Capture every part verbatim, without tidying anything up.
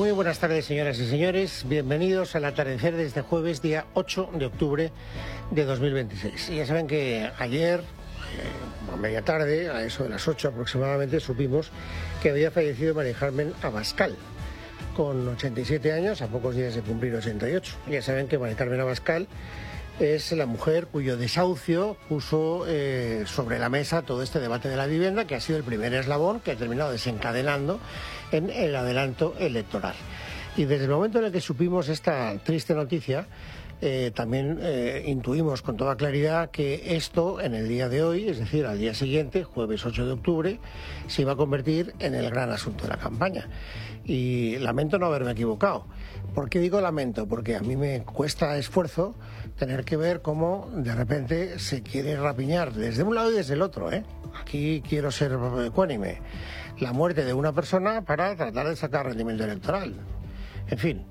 Muy buenas tardes, señoras y señores. Bienvenidos al atardecer de este jueves, día ocho de octubre de dos mil veintiséis. Y ya saben que ayer, eh, a media tarde, a eso de las ocho aproximadamente, supimos que había fallecido María Carmen Abascal, con ochenta y siete años, a pocos días de cumplir ochenta y ocho. Ya saben que María Carmen Abascal es la mujer cuyo desahucio puso eh, sobre la mesa todo este debate de la vivienda, que ha sido el primer eslabón que ha terminado desencadenando en el adelanto electoral. Y desde el momento en el que supimos esta triste noticia, eh, también eh, intuimos con toda claridad que esto en el día de hoy, es decir, al día siguiente, jueves ocho de octubre, se iba a convertir en el gran asunto de la campaña. Y lamento no haberme equivocado. ¿Por qué digo lamento? Porque a mí me cuesta esfuerzo tener que ver cómo de repente se quiere rapiñar desde un lado y desde el otro, ¿eh? Aquí quiero ser ecuánime. La muerte de una persona para tratar de sacar rendimiento electoral. En fin,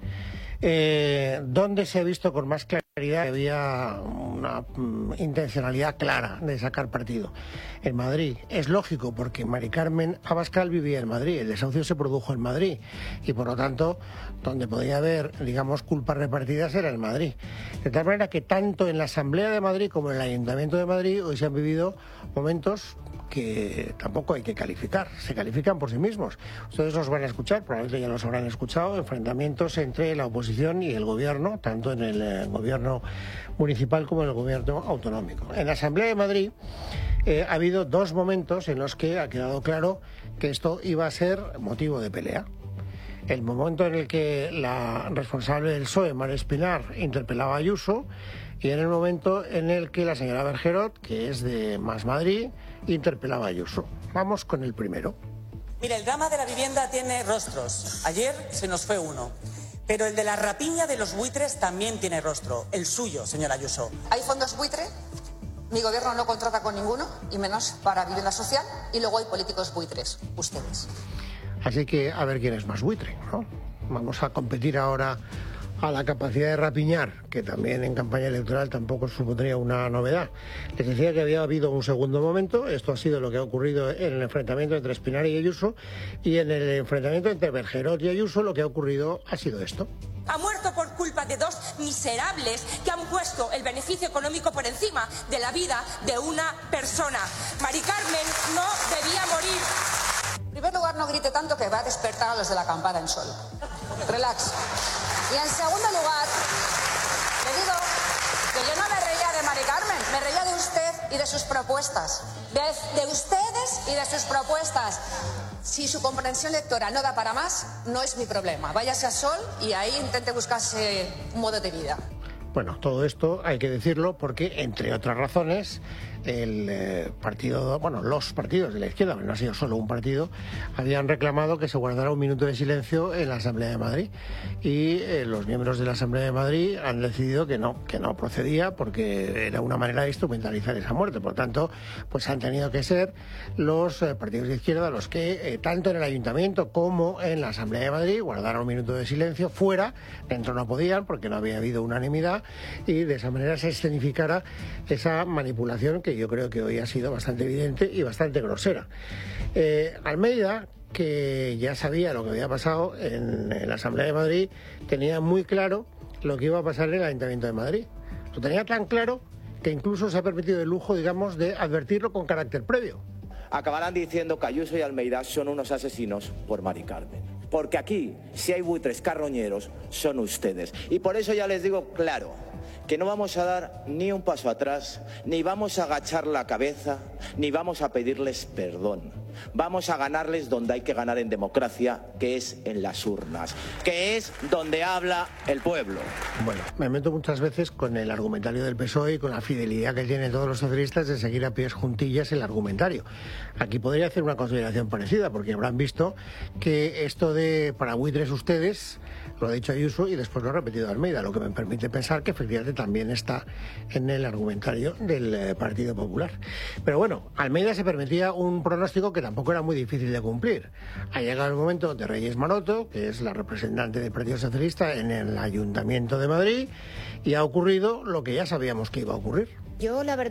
eh, ¿dónde se ha visto con más claridad que había una mm, intencionalidad clara de sacar partido? En Madrid. Es lógico, porque María Carmen Abascal vivía en Madrid, el desahucio se produjo en Madrid y por lo tanto donde podía haber, digamos, culpas repartidas era en Madrid. De tal manera que tanto en la Asamblea de Madrid como en el Ayuntamiento de Madrid hoy se han vivido momentos que tampoco hay que calificar, se califican por sí mismos. Ustedes los van a escuchar, probablemente ya los habrán escuchado, enfrentamientos entre la oposición y el gobierno, tanto en el eh, gobierno municipal como en el gobierno autonómico. En la Asamblea de Madrid eh, ha habido dos momentos en los que ha quedado claro que esto iba a ser motivo de pelea. El momento en el que la responsable del P S O E, María Espinar, interpelaba a Ayuso, y en el momento en el que la señora Bergerot, que es de Más Madrid, interpelaba a Ayuso. Vamos con el primero. Mire, el drama de la vivienda tiene rostros. Ayer se nos fue uno. Pero el de la rapiña de los buitres también tiene rostro. El suyo, señora Ayuso. ¿Hay fondos buitre? Mi gobierno no contrata con ninguno, y menos para vivienda social. Y luego hay políticos buitres, ustedes. Así que a ver quién es más buitre, ¿no? Vamos a competir ahora a la capacidad de rapiñar, que también en campaña electoral tampoco supondría una novedad. Les decía que había habido un segundo momento, esto ha sido lo que ha ocurrido en el enfrentamiento entre Espinar y Ayuso, y en el enfrentamiento entre Bergerot y Ayuso lo que ha ocurrido ha sido esto. Ha muerto por culpa de dos miserables que han puesto el beneficio económico por encima de la vida de una persona. María Carmen no debía morir. En primer lugar, no grite tanto que va a despertar a los de la acampada en sol. Relax. Y en segundo lugar, le digo que yo no me reía de María Carmen, me reía de usted y de sus propuestas. De, de ustedes y de sus propuestas. Si su comprensión lectora no da para más, no es mi problema. Váyase a Sol y ahí intente buscarse un modo de vida. Bueno, todo esto hay que decirlo porque, entre otras razones, el eh, partido, bueno, los partidos de la izquierda, no ha sido solo un partido, habían reclamado que se guardara un minuto de silencio en la Asamblea de Madrid. Y eh, los miembros de la Asamblea de Madrid han decidido que no, que no procedía porque era una manera de instrumentalizar esa muerte. Por tanto, pues han tenido que ser los eh, partidos de izquierda los que, eh, tanto en el Ayuntamiento como en la Asamblea de Madrid, guardaran un minuto de silencio fuera. Dentro no podían porque no había habido unanimidad, y de esa manera se escenificara esa manipulación que yo creo que hoy ha sido bastante evidente y bastante grosera. Eh, Almeida, que ya sabía lo que había pasado en, en la Asamblea de Madrid, tenía muy claro lo que iba a pasar en el Ayuntamiento de Madrid. Lo tenía tan claro que incluso se ha permitido el lujo, digamos, de advertirlo con carácter previo. Acabarán diciendo que Ayuso y Almeida son unos asesinos por María Carmen. Porque aquí, si hay buitres carroñeros, son ustedes. Y por eso ya les digo claro, que no vamos a dar ni un paso atrás, ni vamos a agachar la cabeza, ni vamos a pedirles perdón. Vamos a ganarles donde hay que ganar en democracia, que es en las urnas, que es donde habla el pueblo. Bueno, me meto muchas veces con el argumentario del P S O E y con la fidelidad que tienen todos los socialistas de seguir a pies juntillas el argumentario. Aquí podría hacer una consideración parecida, porque habrán visto que esto de para buitres ustedes lo ha dicho Ayuso y después lo ha repetido Almeida, lo que me permite pensar que efectivamente también está en el argumentario del eh, Partido Popular. Pero bueno, Almeida se permitía un pronóstico que tampoco era muy difícil de cumplir. Ha llegado el momento de Reyes Maroto, que es la representante del Partido Socialista en el Ayuntamiento de Madrid, y ha ocurrido lo que ya sabíamos que iba a ocurrir. Yo la verdad es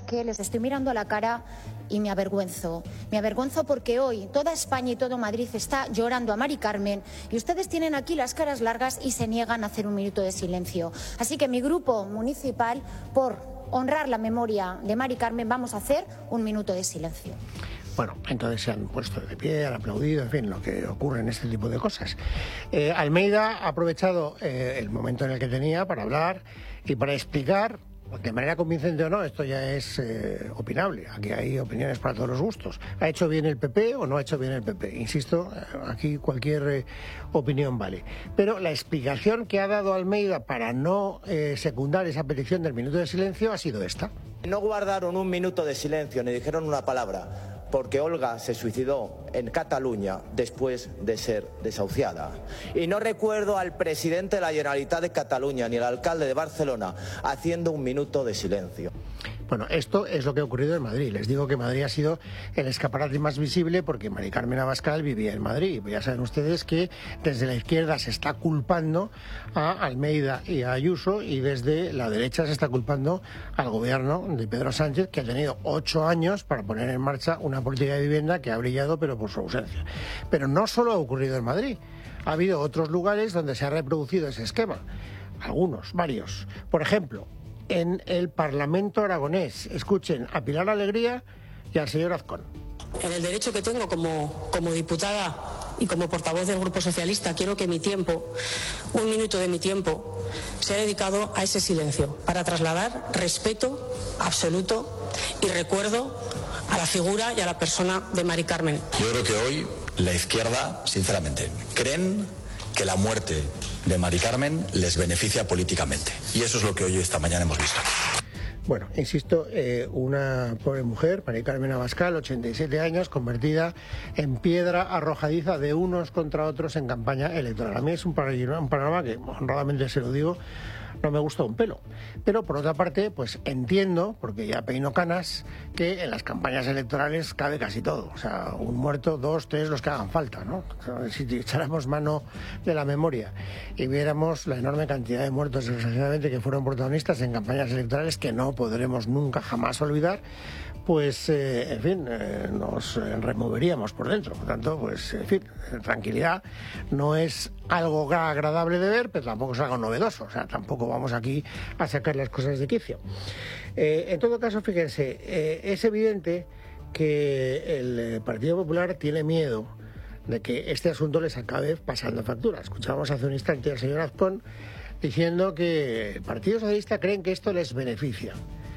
que les estoy mirando a la cara y me avergüenzo. Me avergüenzo porque hoy toda España y todo Madrid está llorando a Mari Carmen y ustedes tienen aquí las caras largas y se niegan a hacer un minuto de silencio. Así que mi grupo municipal, por honrar la memoria de Mari Carmen, vamos a hacer un minuto de silencio. Bueno, entonces se han puesto de pie, han aplaudido, en fin, lo que ocurre en este tipo de cosas. Eh, Almeida ha aprovechado eh, el momento en el que tenía para hablar y para explicar, de manera convincente o no, esto ya es eh, opinable, aquí hay opiniones para todos los gustos. ¿Ha hecho bien el P P o no ha hecho bien el P P? Insisto, aquí cualquier eh, opinión vale. Pero la explicación que ha dado Almeida para no eh, secundar esa petición del minuto de silencio ha sido esta. No guardaron un minuto de silencio ni dijeron una palabra, porque Olga se suicidó en Cataluña después de ser desahuciada. Y no recuerdo al presidente de la Generalitat de Cataluña ni al alcalde de Barcelona haciendo un minuto de silencio. Bueno, esto es lo que ha ocurrido en Madrid. Les digo que Madrid ha sido el escaparate más visible porque Mari Carmen Abascal vivía en Madrid. Ya saben ustedes que desde la izquierda se está culpando a Almeida y a Ayuso y desde la derecha se está culpando al gobierno de Pedro Sánchez, que ha tenido ocho años para poner en marcha una política de vivienda que ha brillado pero por su ausencia. Pero no solo ha ocurrido en Madrid. Ha habido otros lugares donde se ha reproducido ese esquema. Algunos, varios. Por ejemplo, en el Parlamento aragonés. Escuchen a Pilar Alegría y al señor Azcón. En el derecho que tengo como, como diputada y como portavoz del Grupo Socialista, quiero que mi tiempo, un minuto de mi tiempo, sea dedicado a ese silencio, para trasladar respeto absoluto y recuerdo a la figura y a la persona de Mari Carmen. Yo creo que hoy la izquierda, sinceramente, creen que la muerte de Mari Carmen les beneficia políticamente. Y eso es lo que hoy, esta mañana, hemos visto. Bueno, insisto, eh, una pobre mujer, Mari Carmen Abascal, ochenta y siete años, convertida en piedra arrojadiza de unos contra otros en campaña electoral. A mí es un panorama, un panorama que, honradamente se lo digo, no me gusta un pelo. Pero por otra parte, pues entiendo, porque ya peino canas, que en las campañas electorales cabe casi todo. O sea, un muerto, dos, tres, los que hagan falta, ¿no? O sea, si echáramos mano de la memoria y viéramos la enorme cantidad de muertos, desgraciadamente, que fueron protagonistas en campañas electorales que no podremos nunca jamás olvidar, pues, eh, en fin, eh, nos eh, removeríamos por dentro. Por tanto, pues, en fin, tranquilidad no es algo agradable de ver, pero tampoco es algo novedoso. O sea, tampoco vamos aquí a sacar las cosas de quicio. Eh, en todo caso, fíjense, eh, es evidente que el Partido Popular tiene miedo de que este asunto les acabe pasando factura. Escuchábamos hace un instante al señor Azcón diciendo que el Partido Socialista creen que esto les beneficia.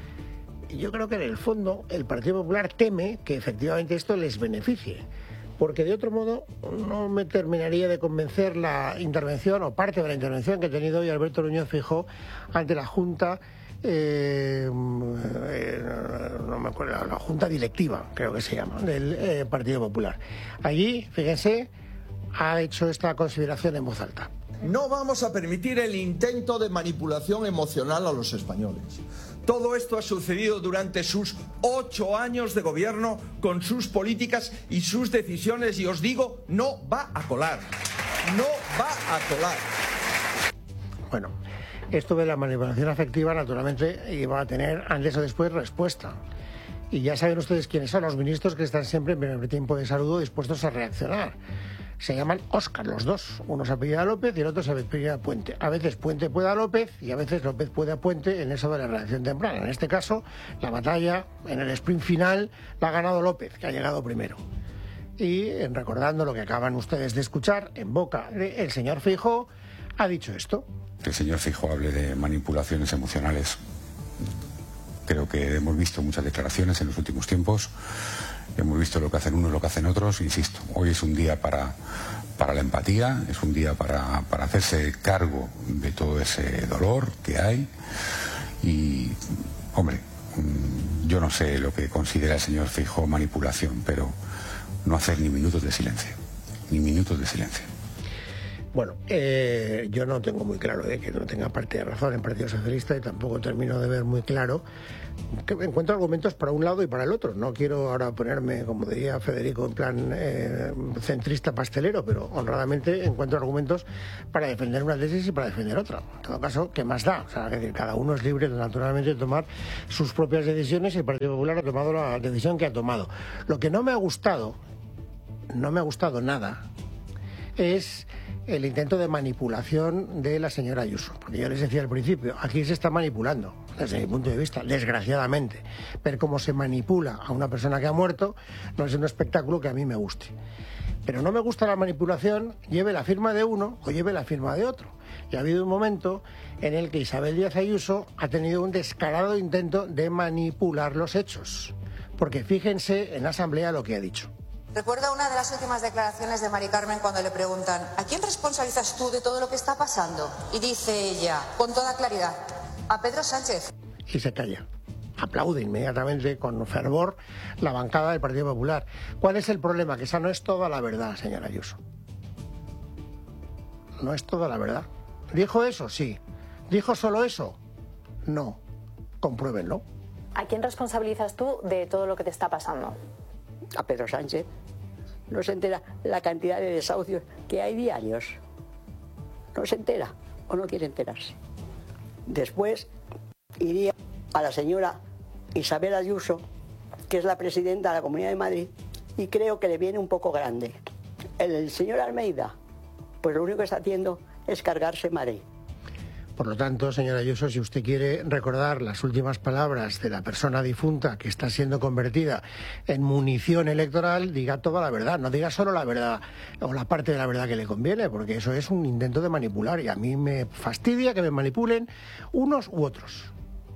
Y yo creo que en el fondo el Partido Popular teme que efectivamente esto les beneficie, porque de otro modo no me terminaría de convencer la intervención o parte de la intervención que ha tenido hoy Alberto Núñez Feijóo ante la Junta, eh, eh, no me acuerdo, la Junta Directiva, creo que se llama, del eh, Partido Popular. Allí, fíjense, ha hecho esta consideración en voz alta. No vamos a permitir el intento de manipulación emocional a los españoles. Todo esto ha sucedido durante sus ocho años de gobierno con sus políticas y sus decisiones y os digo, no va a colar. No va a colar. Bueno, esto de la manipulación afectiva naturalmente iba a tener antes o después respuesta. Y ya saben ustedes quiénes son los ministros que están siempre en primer tiempo de saludo dispuestos a reaccionar. Se llaman Óscar los dos, uno se apellida López y el otro se apellida Puente. A veces Puente puede a López y a veces López puede a Puente en eso de la reacción temprana. En este caso, la batalla en el sprint final la ha ganado López, que ha llegado primero. Y recordando lo que acaban ustedes de escuchar en boca del señor Feijóo, ha dicho esto. Que el señor Feijóo hable de manipulaciones emocionales. Creo que hemos visto muchas declaraciones en los últimos tiempos. Hemos visto lo que hacen unos, lo que hacen otros. Insisto, hoy es un día para, para la empatía, es un día para, para hacerse cargo de todo ese dolor que hay. Y, hombre, yo no sé lo que considera el señor Feijóo manipulación, pero no hacer ni minutos de silencio, ni minutos de silencio. Bueno, eh, yo no tengo muy claro eh, que no tenga parte de razón en el Partido Socialista y tampoco termino de ver muy claro que encuentro argumentos para un lado y para el otro. No quiero ahora ponerme, como diría Federico, en plan eh, centrista pastelero, pero honradamente encuentro argumentos para defender una tesis y para defender otra. En todo caso, ¿qué más da? O sea, es decir, cada uno es libre naturalmente de tomar sus propias decisiones y el Partido Popular ha tomado la decisión que ha tomado. Lo que no me ha gustado, no me ha gustado nada, es el intento de manipulación de la señora Ayuso. Porque yo les decía al principio, aquí se está manipulando, desde mi punto de vista, desgraciadamente. Ver cómo se manipula a una persona que ha muerto no es un espectáculo que a mí me guste. Pero no me gusta la manipulación, lleve la firma de uno o lleve la firma de otro. Y ha habido un momento en el que Isabel Díaz Ayuso ha tenido un descarado intento de manipular los hechos. Porque fíjense en la Asamblea lo que ha dicho. Recuerda una de las últimas declaraciones de Mari Carmen cuando le preguntan ¿a quién responsabilizas tú de todo lo que está pasando? Y dice ella, con toda claridad, a Pedro Sánchez. Y se calla. Aplaude inmediatamente con fervor la bancada del Partido Popular. ¿Cuál es el problema? Que esa no es toda la verdad, señora Ayuso. No es toda la verdad. ¿Dijo eso? Sí. ¿Dijo solo eso? No. Compruébenlo. ¿A quién responsabilizas tú de todo lo que te está pasando? A Pedro Sánchez. No se entera la cantidad de desahucios que hay diarios. No se entera o no quiere enterarse. Después iría a la señora Isabel Ayuso, que es la presidenta de la Comunidad de Madrid, y creo que le viene un poco grande. El señor Almeida, pues lo único que está haciendo es cargarse Madrid. Por lo tanto, señora Ayuso, si usted quiere recordar las últimas palabras de la persona difunta que está siendo convertida en munición electoral, diga toda la verdad, no diga solo la verdad o la parte de la verdad que le conviene, porque eso es un intento de manipular y a mí me fastidia que me manipulen unos u otros.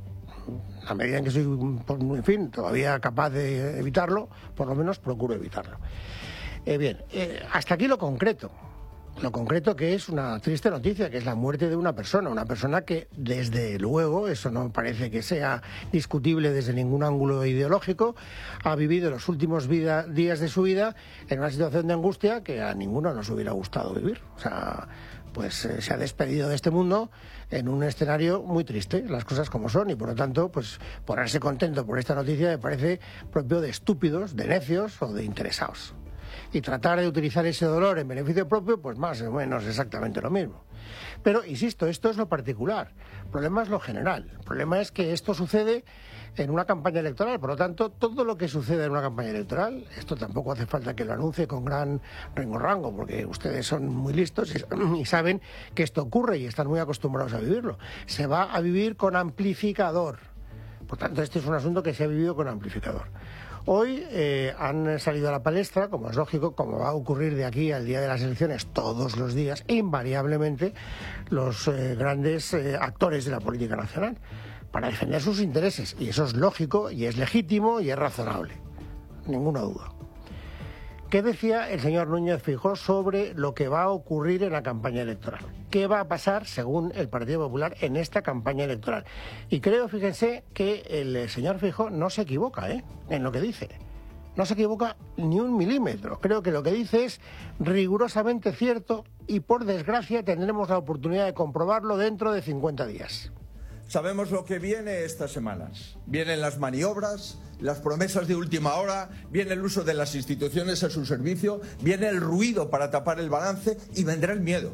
A medida en que soy, en fin, todavía capaz de evitarlo, por lo menos procuro evitarlo. Eh, bien, eh, hasta aquí lo concreto. Lo concreto que es una triste noticia, que es la muerte de una persona, una persona que desde luego, eso no parece que sea discutible desde ningún ángulo ideológico, ha vivido los últimos vida, días de su vida en una situación de angustia que a ninguno nos hubiera gustado vivir. O sea, pues eh, se ha despedido de este mundo en un escenario muy triste, las cosas como son, y por lo tanto, pues ponerse contento por esta noticia me parece propio de estúpidos, de necios o de interesados. Y tratar de utilizar ese dolor en beneficio propio, pues más o menos exactamente lo mismo. Pero, insisto, esto es lo particular. El problema es lo general. El problema es que esto sucede en una campaña electoral. Por lo tanto, todo lo que sucede en una campaña electoral, esto tampoco hace falta que lo anuncie con gran rango, porque ustedes son muy listos y saben que esto ocurre y están muy acostumbrados a vivirlo. Se va a vivir con amplificador. Por tanto, este es un asunto que se ha vivido con amplificador. Hoy eh, han salido a la palestra, como es lógico, como va a ocurrir de aquí al día de las elecciones todos los días, invariablemente, los eh, grandes eh, actores de la política nacional, para defender sus intereses. Y eso es lógico, y es legítimo, y es razonable. Ninguna duda. ¿Qué decía el señor Núñez Feijóo sobre lo que va a ocurrir en la campaña electoral? ¿Qué va a pasar, según el Partido Popular, en esta campaña electoral? Y creo, fíjense, que el señor Feijóo no se equivoca, ¿eh?, en lo que dice. No se equivoca ni un milímetro. Creo que lo que dice es rigurosamente cierto y, por desgracia, tendremos la oportunidad de comprobarlo dentro de cincuenta días. Sabemos lo que viene estas semanas. Vienen las maniobras, las promesas de última hora, viene el uso de las instituciones a su servicio, viene el ruido para tapar el balance y vendrá el miedo.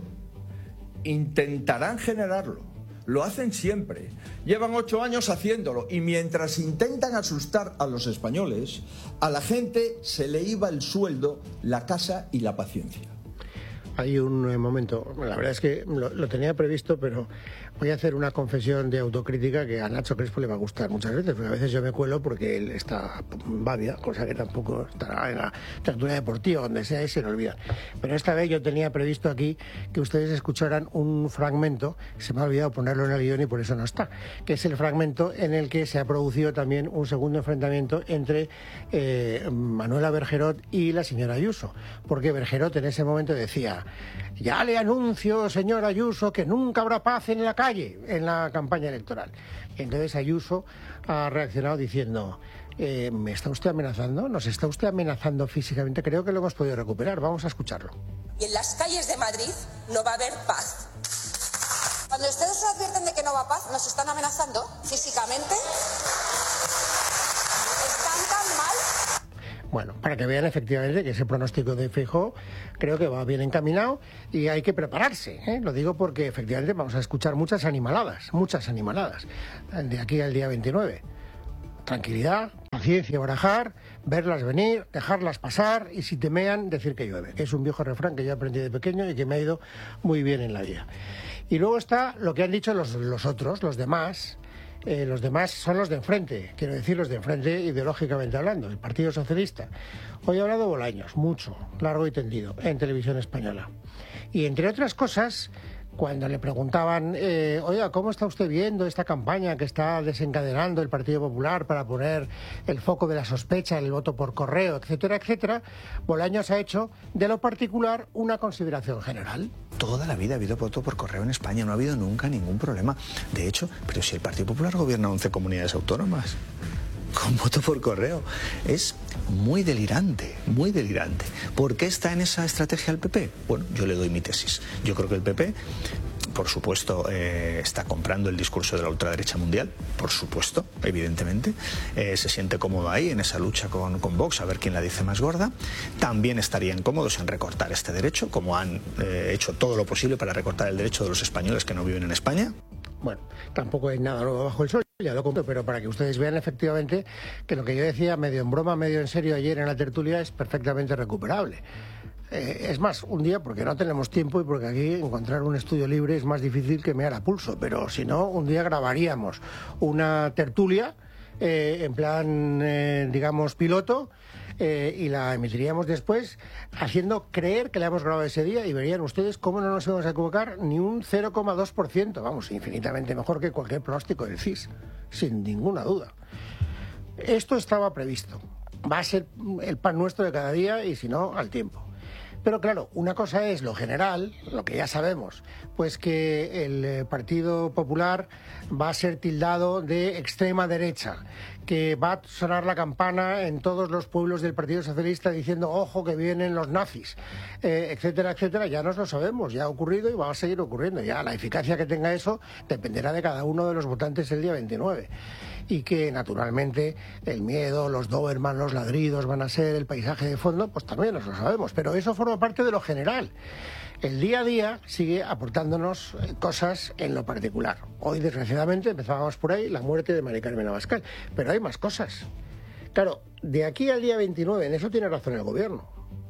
Intentarán generarlo. Lo hacen siempre. Llevan ocho años haciéndolo y mientras intentan asustar a los españoles, a la gente se le iba el sueldo, la casa y la paciencia. Hay un momento, la verdad es que lo, lo tenía previsto, pero voy a hacer una confesión de autocrítica que a Nacho Crespo le va a gustar muchas veces, porque a veces yo me cuelo porque él está bávida, cosa que tampoco estará en la tertulia deportiva, donde sea, y se le olvida. Pero esta vez yo tenía previsto aquí que ustedes escucharan un fragmento, se me ha olvidado ponerlo en el guión y por eso no está, que es el fragmento en el que se ha producido también un segundo enfrentamiento entre eh, Manuela Bergerot y la señora Ayuso, porque Bergerot en ese momento decía: ya le anuncio, señor Ayuso, que nunca habrá paz en la calle en la campaña electoral. Y entonces Ayuso ha reaccionado diciendo: Eh, ¿Me está usted amenazando? ¿Nos está usted amenazando físicamente? Creo que lo hemos podido recuperar. Vamos a escucharlo. Y en las calles de Madrid no va a haber paz. Cuando ustedes se advierten de que no va a paz, ¿nos están amenazando físicamente? ¿Están tan mal? Bueno, para que vean efectivamente que ese pronóstico de Feijóo creo que va bien encaminado y hay que prepararse, ¿eh? Lo digo porque efectivamente vamos a escuchar muchas animaladas, muchas animaladas, de aquí al día veintinueve. Tranquilidad, paciencia, barajar, verlas venir, dejarlas pasar y si temean, decir que llueve, que es un viejo refrán que yo aprendí de pequeño y que me ha ido muy bien en la vida. Y luego está lo que han dicho los, los otros, los demás. Eh, los demás son los de enfrente, quiero decir los de enfrente ideológicamente hablando, el Partido Socialista. Hoy ha hablado Bolaños, mucho, largo y tendido, en Televisión Española. Y entre otras cosas, cuando le preguntaban, eh, oiga, ¿cómo está usted viendo esta campaña que está desencadenando el Partido Popular para poner el foco de la sospecha en el voto por correo, etcétera, etcétera? Bolaños ha hecho de lo particular una consideración general. Toda la vida ha habido voto por correo en España, no ha habido nunca ningún problema. De hecho, pero si el Partido Popular gobierna once comunidades autónomas con voto por correo, es muy delirante, muy delirante. ¿Por qué está en esa estrategia el P P? Bueno, yo le doy mi tesis. Yo creo que el P P, por supuesto, eh, está comprando el discurso de la ultraderecha mundial, por supuesto, evidentemente. Eh, se siente cómodo ahí en esa lucha con, con Vox, a ver quién la dice más gorda. También estarían cómodos en recortar este derecho, como han eh, hecho todo lo posible para recortar el derecho de los españoles que no viven en España. Bueno, tampoco hay nada nuevo bajo el sol, ya lo cuento, pero para que ustedes vean efectivamente que lo que yo decía medio en broma, medio en serio ayer en la tertulia es perfectamente recuperable. Eh, es más, un día, porque no tenemos tiempo y porque aquí encontrar un estudio libre es más difícil que mear a pulso, pero si no, un día grabaríamos una tertulia eh, en plan, eh, digamos, piloto, Eh, y la emitiríamos después haciendo creer que la hemos grabado ese día y verían ustedes cómo no nos íbamos a equivocar ni un cero coma dos por ciento, vamos, infinitamente mejor que cualquier pronóstico del C I S, sin ninguna duda. Esto estaba previsto, va a ser el pan nuestro de cada día y si no, al tiempo. Pero claro, una cosa es lo general, lo que ya sabemos, pues que el Partido Popular va a ser tildado de extrema derecha, que va a sonar la campana en todos los pueblos del Partido Socialista diciendo ojo que vienen los nazis, eh, etcétera, etcétera. Ya nos lo sabemos, ya ha ocurrido y va a seguir ocurriendo. Ya la eficacia que tenga eso dependerá de cada uno de los votantes el día veintinueve. Y que naturalmente el miedo, los Doberman, los ladridos van a ser el paisaje de fondo, pues también nos lo sabemos, pero eso forma parte de lo general. El día a día sigue aportándonos cosas en lo particular. Hoy, desgraciadamente, empezábamos por ahí, la muerte de Mari Carmen Abascal, pero hay más cosas. Claro, de aquí al día veintinueve, en eso tiene razón el gobierno.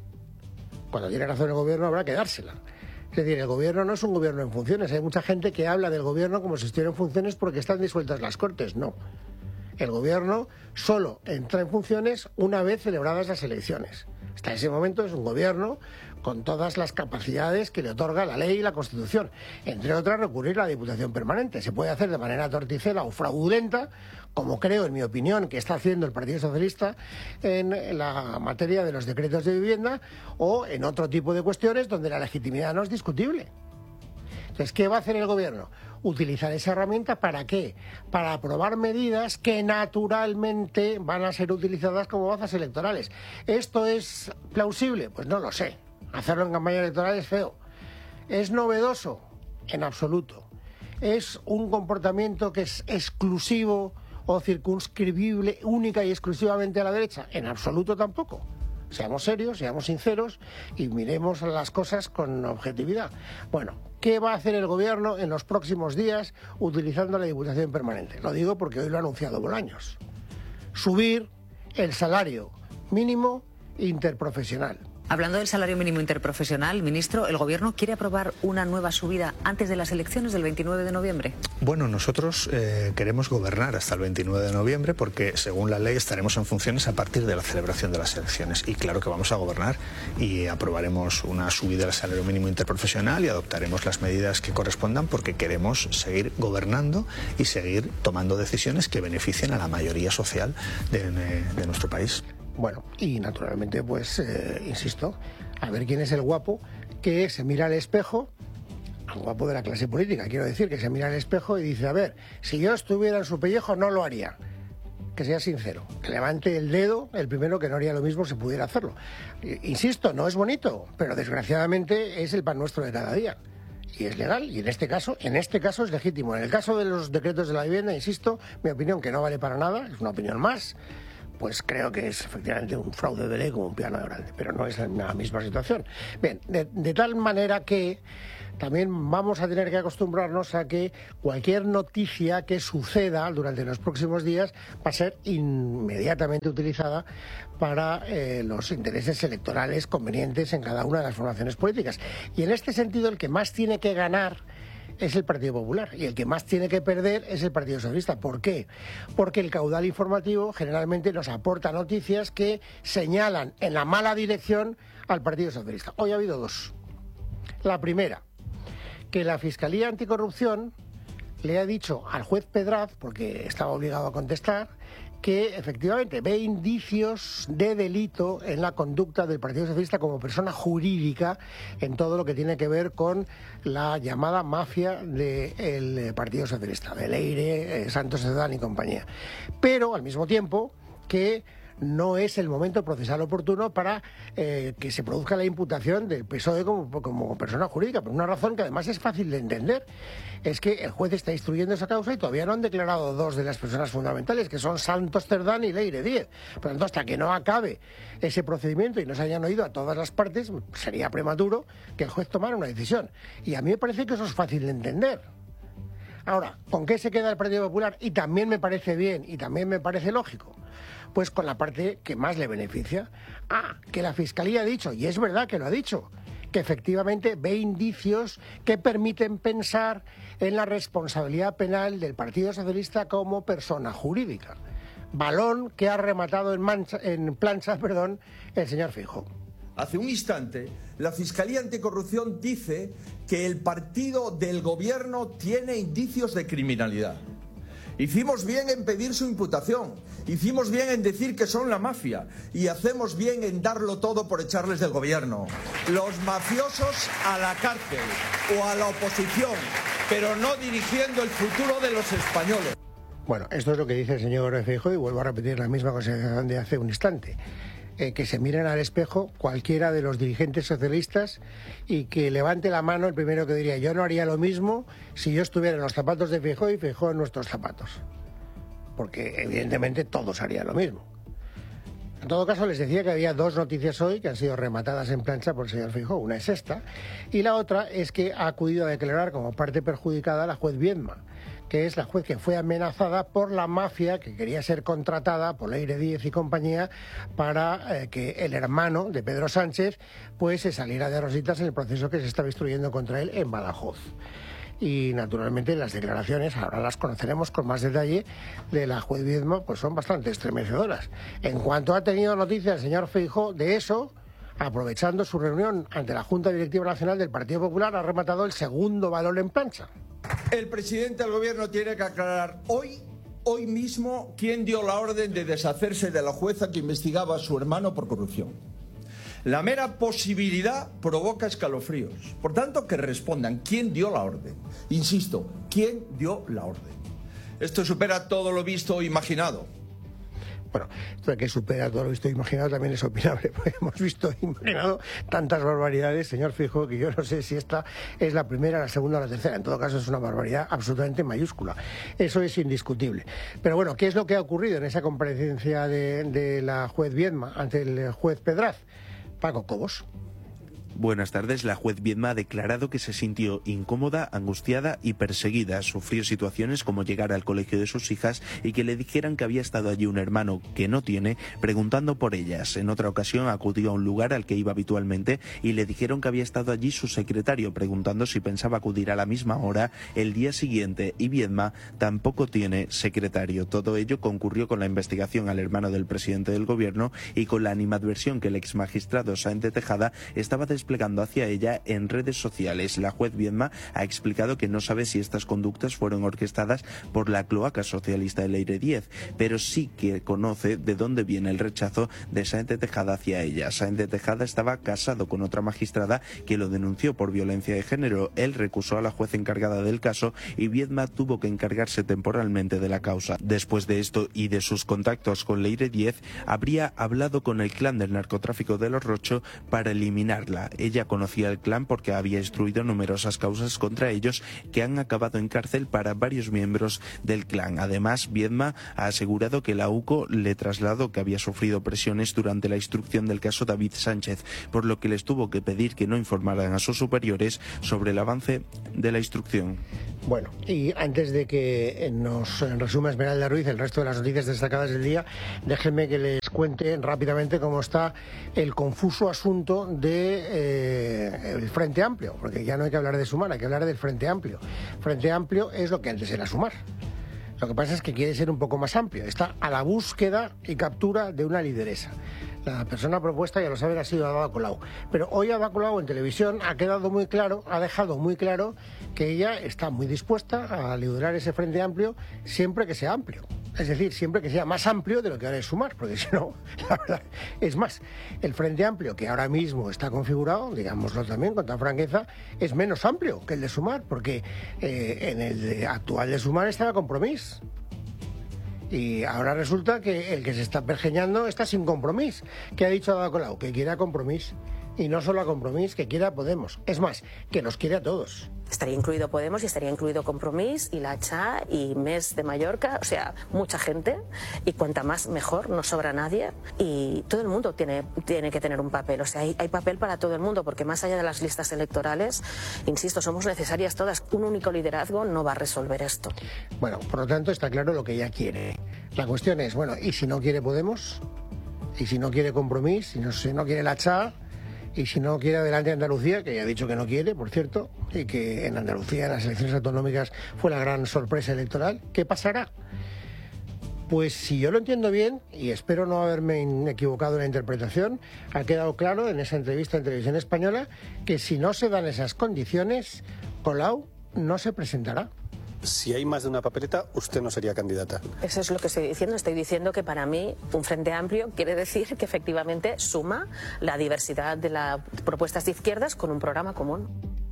Cuando tiene razón el gobierno habrá que dársela. Es decir, el gobierno no es un gobierno en funciones. Hay mucha gente que habla del gobierno como si estuviera en funciones porque están disueltas las Cortes. No. El gobierno solo entra en funciones una vez celebradas las elecciones. Hasta ese momento es un gobierno con todas las capacidades que le otorga la ley y la Constitución. Entre otras, recurrir a la Diputación Permanente. Se puede hacer de manera torticera o fraudulenta, como creo, en mi opinión, que está haciendo el Partido Socialista en la materia de los decretos de vivienda o en otro tipo de cuestiones donde la legitimidad no es discutible. Entonces, ¿qué va a hacer el gobierno? Utilizar esa herramienta ¿para qué? Para aprobar medidas que naturalmente van a ser utilizadas como bazas electorales. ¿Esto es plausible? Pues no lo sé. Hacerlo en campaña electoral es feo. ¿Es novedoso? En absoluto. ¿Es un comportamiento que es exclusivo o circunscribible única y exclusivamente a la derecha? En absoluto tampoco. Seamos serios, seamos sinceros y miremos las cosas con objetividad. Bueno, ¿qué va a hacer el gobierno en los próximos días utilizando la Diputación Permanente? Lo digo porque hoy lo ha anunciado Bolaños. Subir el salario mínimo interprofesional. Hablando del salario mínimo interprofesional, ministro, ¿el Gobierno quiere aprobar una nueva subida antes de las elecciones del veintinueve de noviembre? Bueno, nosotros eh, queremos gobernar hasta el veintinueve de noviembre porque, según la ley, estaremos en funciones a partir de la celebración de las elecciones. Y claro que vamos a gobernar y aprobaremos una subida del salario mínimo interprofesional y adoptaremos las medidas que correspondan porque queremos seguir gobernando y seguir tomando decisiones que beneficien a la mayoría social de, de nuestro país. Bueno, y naturalmente, pues, eh, insisto, a ver quién es el guapo que se mira al espejo, al guapo de la clase política, quiero decir, que se mira al espejo y dice, a ver, si yo estuviera en su pellejo no lo haría. que sea sincero, que levante el dedo el primero que no haría lo mismo si pudiera hacerlo. Insisto, no es bonito, pero desgraciadamente es el pan nuestro de cada día. Y es legal, y en este caso, en este caso es legítimo. En el caso de los decretos de la vivienda, insisto, mi opinión que no vale para nada, es una opinión más, pues creo que es efectivamente un fraude de ley como un piano de grande, pero no es la misma situación. Bien, de, de tal manera que también vamos a tener que acostumbrarnos a que cualquier noticia que suceda durante los próximos días va a ser inmediatamente utilizada para eh, los intereses electorales convenientes en cada una de las formaciones políticas. Y en este sentido el que más tiene que ganar es el Partido Popular y el que más tiene que perder es el Partido Socialista. ¿Por qué? Porque el caudal informativo generalmente nos aporta noticias que señalan en la mala dirección al Partido Socialista. Hoy ha habido dos. La primera, que la Fiscalía Anticorrupción le ha dicho al juez Pedraz, porque estaba obligado a contestar, que efectivamente ve indicios de delito en la conducta del Partido Socialista como persona jurídica en todo lo que tiene que ver con la llamada mafia del Partido Socialista, de Leire, Santos Cerdán y compañía. Pero al mismo tiempo que no es el momento procesal oportuno para eh, que se produzca la imputación del P S O E como, como persona jurídica, por una razón que además es fácil de entender. Es que el juez está instruyendo esa causa y todavía no han declarado dos de las personas fundamentales, que son Santos Cerdán y Leire Díez. Por lo tanto, hasta que no acabe ese procedimiento y no se hayan oído a todas las partes, sería prematuro que el juez tomara una decisión. Y a mí me parece que eso es fácil de entender. Ahora, ¿con qué se queda el Partido Popular? Y también me parece bien y también me parece lógico. Pues con la parte que más le beneficia. Ah, que la Fiscalía ha dicho, y es verdad que lo ha dicho, que efectivamente ve indicios que permiten pensar en la responsabilidad penal del Partido Socialista como persona jurídica. Balón que ha rematado en, mancha, en plancha perdón, el señor Feijóo. Hace un instante, la Fiscalía Anticorrupción dice que el partido del gobierno tiene indicios de criminalidad. Hicimos bien en pedir su imputación, hicimos bien en decir que son la mafia y hacemos bien en darlo todo por echarles del gobierno. Los mafiosos a la cárcel o a la oposición, pero no dirigiendo el futuro de los españoles. Bueno, esto es lo que dice el señor Feijóo y vuelvo a repetir la misma consideración de hace un instante. Eh, que se miren al espejo cualquiera de los dirigentes socialistas y que levante la mano el primero que diría yo no haría lo mismo si yo estuviera en los zapatos de Feijóo y Feijóo en nuestros zapatos. Porque evidentemente todos harían lo mismo. En todo caso, les decía que había dos noticias hoy que han sido rematadas en plancha por el señor Feijóo. Una es esta y la otra es que ha acudido a declarar como parte perjudicada a la juez Viedma, que es la juez que fue amenazada por la mafia que quería ser contratada por Leire Díez y compañía para eh, que el hermano de Pedro Sánchez pues se saliera de rositas en el proceso que se estaba instruyendo contra él en Badajoz. Y naturalmente las declaraciones, ahora las conoceremos con más detalle, de la juez Viedma, pues son bastante estremecedoras. En cuanto ha tenido noticia el señor Feijóo de eso, aprovechando su reunión ante la Junta Directiva Nacional del Partido Popular, ha rematado el segundo balón en plancha. El presidente del gobierno tiene que aclarar hoy, hoy mismo, quién dio la orden de deshacerse de la jueza que investigaba a su hermano por corrupción. La mera posibilidad provoca escalofríos. Por tanto, que respondan quién dio la orden. Insisto, quién dio la orden. Esto supera todo lo visto o imaginado. Bueno, esto de que supera todo lo visto e imaginado también es opinable, porque hemos visto e imaginado tantas barbaridades, señor Feijóo, que yo no sé si esta es la primera, la segunda o la tercera. En todo caso, es una barbaridad absolutamente mayúscula. Eso es indiscutible. Pero bueno, ¿qué es lo que ha ocurrido en esa comparecencia de, de la juez Viedma ante el juez Pedraz? Paco Cobos. Buenas tardes. La juez Viedma ha declarado que se sintió incómoda, angustiada y perseguida. Sufrió situaciones como llegar al colegio de sus hijas y que le dijeran que había estado allí un hermano que no tiene, preguntando por ellas. En otra ocasión acudió a un lugar al que iba habitualmente y le dijeron que había estado allí su secretario, preguntando si pensaba acudir a la misma hora el día siguiente, y Viedma tampoco tiene secretario. Todo ello concurrió con la investigación al hermano del presidente del gobierno y con la animadversión que el exmagistrado Sáenz de Tejada estaba des desplegando hacia ella en redes sociales. La juez Viedma ha explicado que no sabe si estas conductas fueron orquestadas por la cloaca socialista de Leire Díez, pero sí que conoce de dónde viene el rechazo de Sáenz de Tejada hacia ella. Sáenz de Tejada estaba casado con otra magistrada que lo denunció por violencia de género. Él recusó a la juez encargada del caso y Viedma tuvo que encargarse temporalmente de la causa. Después de esto y de sus contactos con Leire Díez, habría hablado con el clan del narcotráfico de los Rocho para eliminarla. Ella conocía el clan porque había instruido numerosas causas contra ellos que han acabado en cárcel para varios miembros del clan. Además, Viedma ha asegurado que la UCO le trasladó que había sufrido presiones durante la instrucción del caso David Sánchez, por lo que les tuvo que pedir que no informaran a sus superiores sobre el avance de la instrucción. Bueno, y antes de que nos resuma Esmeralda Ruiz el resto de las noticias destacadas del día, déjenme que les cuente rápidamente cómo está el confuso asunto del de, eh, Frente Amplio, porque ya no hay que hablar de Sumar, hay que hablar del Frente Amplio. Frente Amplio es lo que antes era Sumar. Lo que pasa es que quiere ser un poco más amplio, está a la búsqueda y captura de una lideresa. La persona propuesta, ya lo saben, ha sido Ada Colau. Pero hoy Ada Colau en televisión ha quedado muy claro, ha dejado muy claro que ella está muy dispuesta a liderar ese Frente Amplio siempre que sea amplio. Es decir, siempre que sea más amplio de lo que ahora es Sumar, porque si no, la verdad, es más, el Frente Amplio que ahora mismo está configurado, digámoslo también con toda franqueza, es menos amplio que el de Sumar, porque eh, en el de, actual de Sumar estaba Compromís. Y ahora resulta que el que se está pergeñando está sin Compromís. ¿Qué ha dicho Ada Colau? Que quiere a Compromís. Y no solo a Compromís, que quiere a Podemos. Es más, que nos quiere a todos. Estaría incluido Podemos y estaría incluido Compromís y La Cha y Mes de Mallorca, o sea, mucha gente, y cuanta más mejor, no sobra nadie, y todo el mundo tiene, tiene que tener un papel, o sea, hay, hay papel para todo el mundo, porque más allá de las listas electorales, insisto, somos necesarias todas, un único liderazgo no va a resolver esto. Bueno, por lo tanto está claro lo que ella quiere. La cuestión es, bueno, ¿y si no quiere Podemos? ¿Y si no quiere Compromís? ¿Y no, si no quiere La Cha? Y si no quiere adelante Andalucía, que ya ha dicho que no quiere, por cierto, y que en Andalucía en las elecciones autonómicas fue la gran sorpresa electoral, ¿qué pasará? Pues si yo lo entiendo bien, y espero no haberme equivocado en la interpretación, ha quedado claro en esa entrevista en Televisión Española que si no se dan esas condiciones, Colau no se presentará. Si hay más de una papeleta, usted no sería candidata. Eso es lo que estoy diciendo. Estoy diciendo que para mí un Frente Amplio quiere decir que efectivamente suma la diversidad de las propuestas de izquierdas con un programa común.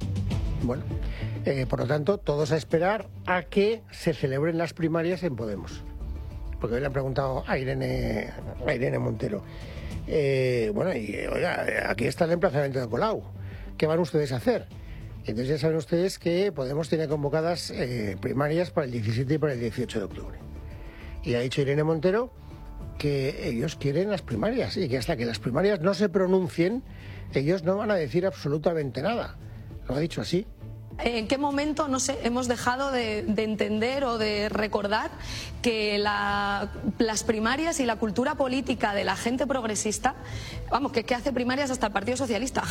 Bueno, eh, por lo tanto, todos a esperar a que se celebren las primarias en Podemos. Porque hoy le han preguntado a Irene, a Irene Montero. Eh, bueno, y oiga, aquí está el emplazamiento de Colau. ¿Qué van ustedes a hacer? Entonces ya saben ustedes que Podemos tiene convocadas eh, primarias para el diecisiete y para el dieciocho de octubre. Y ha dicho Irene Montero que ellos quieren las primarias y que hasta que las primarias no se pronuncien, ellos no van a decir absolutamente nada. Lo ha dicho así. ¿En qué momento, no sé, hemos dejado de, de entender o de recordar que la, las primarias y la cultura política de la gente progresista, vamos, que, que hace primarias hasta el Partido Socialista?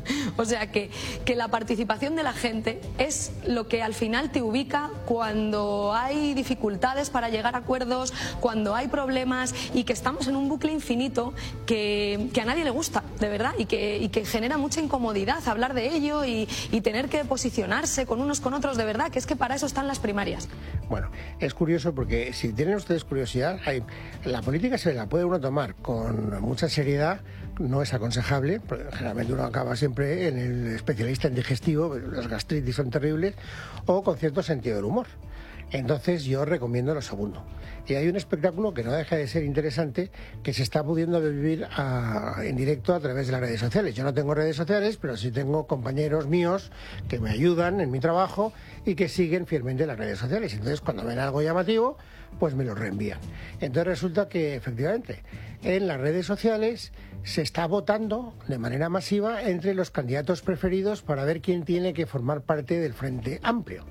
O sea, que, que la participación de la gente es lo que al final te ubica cuando hay dificultades para llegar a acuerdos, cuando hay problemas, y que estamos en un bucle infinito que, que a nadie le gusta, de verdad, y que, y que genera mucha incomodidad hablar de ello y, y tener que posicionarse con unos con otros, de verdad, que es que para eso están las primarias. Bueno, es curioso porque si tienen ustedes curiosidad, hay, la política se la puede uno tomar con mucha seriedad, no es aconsejable, porque generalmente uno acaba siempre en el especialista en digestivo, las gastritis son terribles, o con cierto sentido del humor. Entonces yo recomiendo lo segundo. Y hay un espectáculo que no deja de ser interesante, que se está pudiendo vivir a, en directo a través de las redes sociales. Yo no tengo redes sociales, pero sí tengo compañeros míos que me ayudan en mi trabajo y que siguen fielmente las redes sociales. Entonces cuando ven algo llamativo, pues me lo reenvían. Entonces resulta que efectivamente en las redes sociales se está votando de manera masiva entre los candidatos preferidos para ver quién tiene que formar parte del Frente Amplio.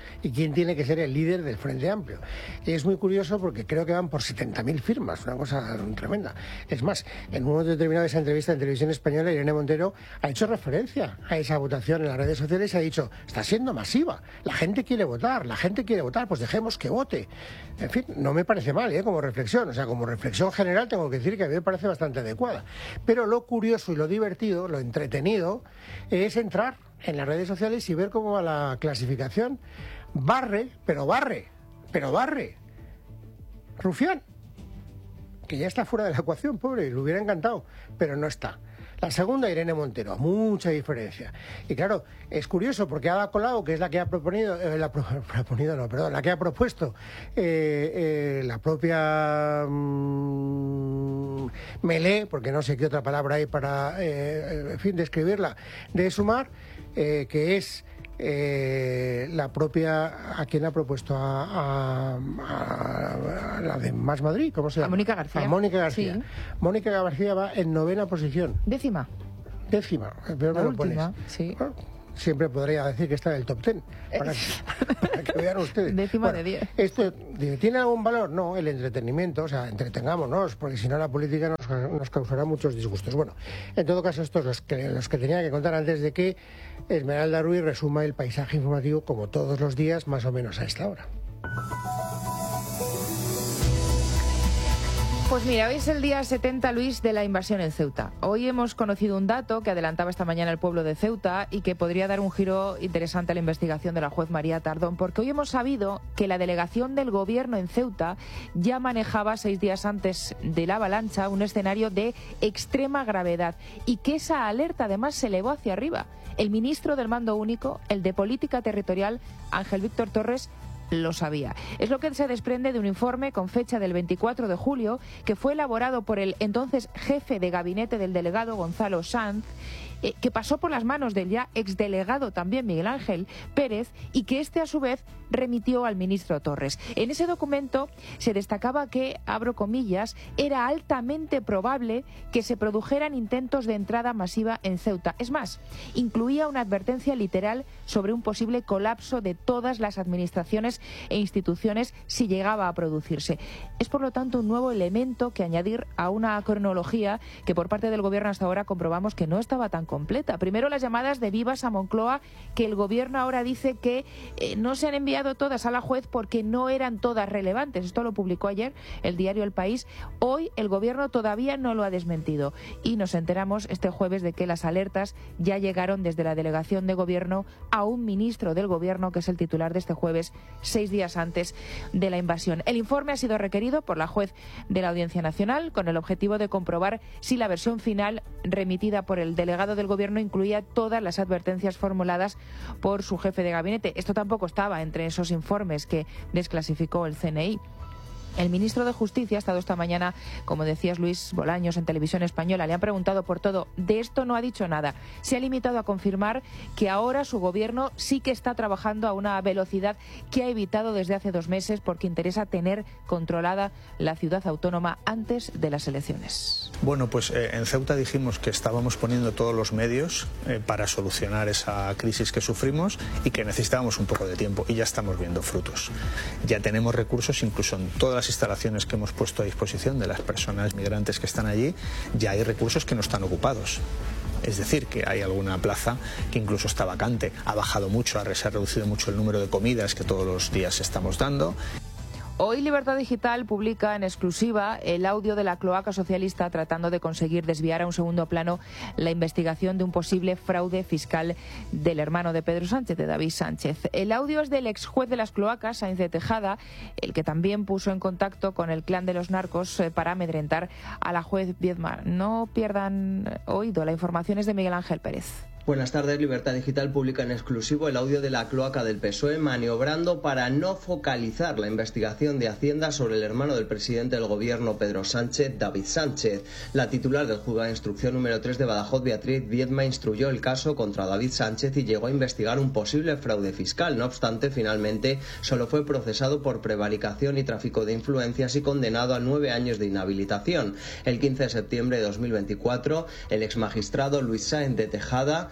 y quién tiene que ser el líder del Frente Amplio. Y es muy curioso porque creo que van por setenta mil firmas, una cosa tremenda. Es más, en un momento determinado de esa entrevista en Televisión Española, Irene Montero ha hecho referencia a esa votación en las redes sociales y ha dicho, está siendo masiva, la gente quiere votar, la gente quiere votar, pues dejemos que vote. En fin, no me parece mal, ¿eh? Como reflexión, o sea, como reflexión general tengo que decir que a mí me parece bastante adecuada. Pero lo curioso y lo divertido, lo entretenido, es entrar en las redes sociales y ver cómo va la clasificación. Barre, pero barre, pero barre. Rufián, que ya está fuera de la ecuación, pobre, le hubiera encantado, pero no está. La segunda, Irene Montero, a mucha diferencia. Y claro, es curioso porque Ada Colau, que es la que ha proponido, eh, la pro, proponido no, perdón, la que ha propuesto eh, eh, la propia mmm, Melé, porque no sé qué otra palabra hay para, eh, en fin, describirla, de Sumar, eh, que es Eh, la propia, ¿a quién ha propuesto? A, a, a, a la de Más Madrid, ¿cómo se llama? A Mónica García. A Mónica García. Sí. Mónica García va en novena posición. Décima. Décima, pero me lo pones. Sí. Bueno, siempre podría decir que está en el top ten, para que, para que vean ustedes. Décima bueno, de diez. Esto, ¿tiene algún valor? No, el entretenimiento, o sea, entretengámonos, porque si no la política nos, nos causará muchos disgustos. Bueno, en todo caso, estos los que, los que tenía que contar antes de que Esmeralda Ruiz resuma el paisaje informativo como todos los días, más o menos a esta hora. Pues mira, hoy es el día setenta, Luis, de la invasión en Ceuta. Hoy hemos conocido un dato que adelantaba esta mañana el pueblo de Ceuta y que podría dar un giro interesante a la investigación de la juez María Tardón, porque hoy hemos sabido que la delegación del gobierno en Ceuta ya manejaba seis días antes de la avalancha un escenario de extrema gravedad y que esa alerta además se elevó hacia arriba. El ministro del Mando Único, el de Política Territorial, Ángel Víctor Torres, lo sabía. Es lo que se desprende de un informe con fecha del veinticuatro de julio que fue elaborado por el entonces jefe de gabinete del delegado Gonzalo Sanz, eh, que pasó por las manos del ya exdelegado también Miguel Ángel Pérez y que este a su vez remitió al ministro Torres. En ese documento se destacaba que, abro comillas, era altamente probable que se produjeran intentos de entrada masiva en Ceuta. Es más, incluía una advertencia literal sobre un posible colapso de todas las administraciones e instituciones si llegaba a producirse. Es por lo tanto un nuevo elemento que añadir a una cronología que por parte del gobierno hasta ahora comprobamos que no estaba tan completa. Primero las llamadas de vivas a Moncloa, que el gobierno ahora dice que eh, no se han enviado todas a la juez porque no eran todas relevantes. Esto lo publicó ayer el diario El País. Hoy el gobierno todavía no lo ha desmentido y nos enteramos este jueves de que las alertas ya llegaron desde la delegación de gobierno a un ministro del gobierno que es el titular de este jueves, seis días antes de la invasión. El informe ha sido requerido por la juez de la Audiencia Nacional con el objetivo de comprobar si la versión final remitida por el delegado del gobierno incluía todas las advertencias formuladas por su jefe de gabinete. Esto tampoco estaba entre esos informes que desclasificó el C N I. El ministro de Justicia ha estado esta mañana, como decías Luis Bolaños, en Televisión Española. Le han preguntado por todo. De esto no ha dicho nada. Se ha limitado a confirmar que ahora su gobierno sí que está trabajando a una velocidad que ha evitado desde hace dos meses porque interesa tener controlada la ciudad autónoma antes de las elecciones. Bueno, pues eh, en Ceuta dijimos que estábamos poniendo todos los medios eh, para solucionar esa crisis que sufrimos y que necesitábamos un poco de tiempo y ya estamos viendo frutos. Ya tenemos recursos incluso en todas las instalaciones que hemos puesto a disposición de las personas migrantes que están allí, ya hay recursos que no están ocupados. Es decir, que hay alguna plaza que incluso está vacante. Ha bajado mucho, se ha reducido mucho el número de comidas que todos los días estamos dando. Hoy Libertad Digital publica en exclusiva el audio de la cloaca socialista tratando de conseguir desviar a un segundo plano la investigación de un posible fraude fiscal del hermano de Pedro Sánchez, de David Sánchez. El audio es del ex juez de las cloacas, Sáenz de Tejada, el que también puso en contacto con el clan de los narcos eh, para amedrentar a la juez Viedma. No pierdan oído, la información es de Miguel Ángel Pérez. Buenas tardes. Libertad Digital publica en exclusivo el audio de la cloaca del P S O E maniobrando para no focalizar la investigación de Hacienda sobre el hermano del presidente del gobierno Pedro Sánchez, David Sánchez. La titular del juzgado de instrucción número tres de Badajoz, Beatriz Viedma, instruyó el caso contra David Sánchez y llegó a investigar un posible fraude fiscal. No obstante, finalmente solo fue procesado por prevaricación y tráfico de influencias y condenado a nueve años de inhabilitación. El quince de septiembre de dos mil veinticuatro, el exmagistrado Luis Sáenz de Tejada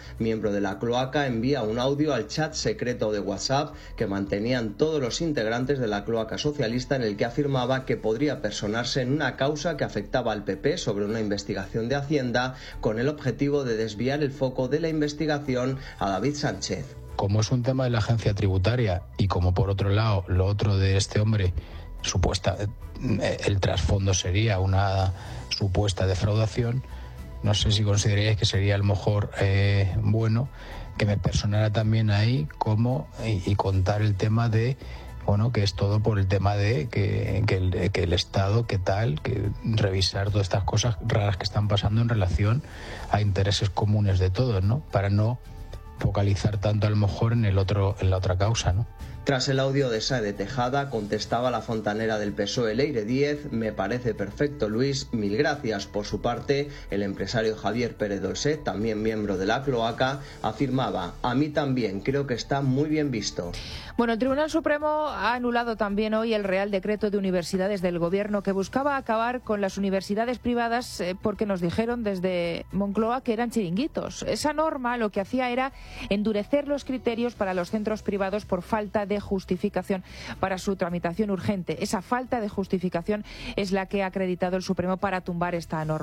miembro de la cloaca, envía un audio al chat secreto de WhatsApp que mantenían todos los integrantes de la cloaca socialista, en el que afirmaba que podría personarse en una causa que afectaba al P P sobre una investigación de Hacienda, con el objetivo de desviar el foco de la investigación a David Sánchez. Como es un tema de la agencia tributaria y como por otro lado lo otro de este hombre, supuesta, el trasfondo sería una supuesta defraudación, no sé si consideraríais que sería a lo mejor eh, bueno que me personara también ahí como y, y contar el tema de, bueno, que es todo por el tema de que, que, el, que el Estado, que tal, que revisar todas estas cosas raras que están pasando en relación a intereses comunes de todos, ¿no? Para no focalizar tanto a lo mejor en el otro, en la otra causa, ¿no? Tras el audio de Sae de Tejada, contestaba la fontanera del P S O E, Leire Díez: me parece perfecto, Luis, mil gracias. Por su parte, el empresario Javier Pérez Dolcet, también miembro de la cloaca, afirmaba: a mí también, creo que está muy bien visto. Bueno, el Tribunal Supremo ha anulado también hoy el Real Decreto de Universidades del Gobierno que buscaba acabar con las universidades privadas eh, porque nos dijeron desde Moncloa que eran chiringuitos. Esa norma lo que hacía era endurecer los criterios para los centros privados por falta de justificación para su tramitación urgente. Esa falta de justificación es la que ha acreditado el Supremo para tumbar esta norma.